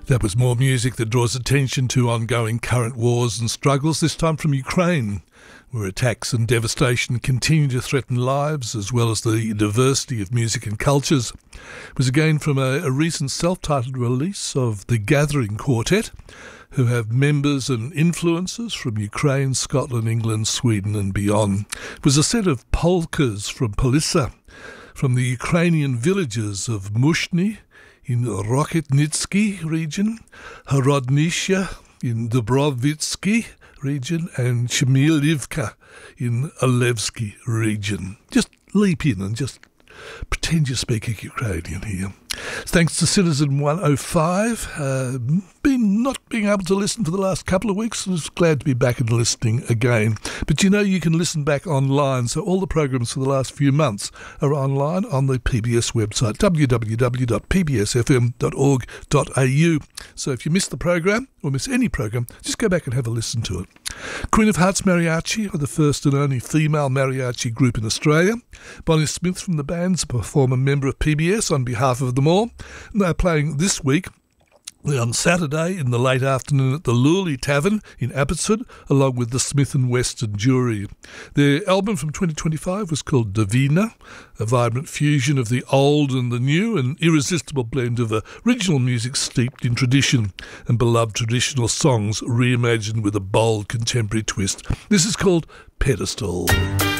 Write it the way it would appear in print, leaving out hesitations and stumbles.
That was more music that draws attention to ongoing current wars and struggles, this time from Ukraine, where attacks and devastation continue to threaten lives as well as the diversity of music and cultures. It was again from a recent self-titled release of The Gathering Quartet, who have members and influences from Ukraine, Scotland, England, Sweden and beyond. It was a set of polkas from Polissa, from the Ukrainian villages of Mushny in Rokitnitsky region, Horodnisha in Dubrovitsky region, and Chmilivka in Alevsky region. Just leap in and just pretend you're speaking Ukrainian here. Thanks to Citizen 105, not being able to listen for the last couple of weeks. I was glad to be back and listening again. But you know you can listen back online, so all the programs for the last few months are online on the PBS website, www.pbsfm.org.au. So if you miss the program or miss any program, just go back and have a listen to it. Queen of Hearts Mariachi are the first and only female mariachi group in Australia. Bonnie Smith from the band's a performer member of PBS on behalf of them all. And they're playing this week on Saturday in the late afternoon at the Luley Tavern in Abbotsford, along with the Smith & Weston Jury. Their album from 2025 was called Divina, a vibrant fusion of the old and the new, an irresistible blend of original music steeped in tradition and beloved traditional songs reimagined with a bold contemporary twist. This is called Pedestal.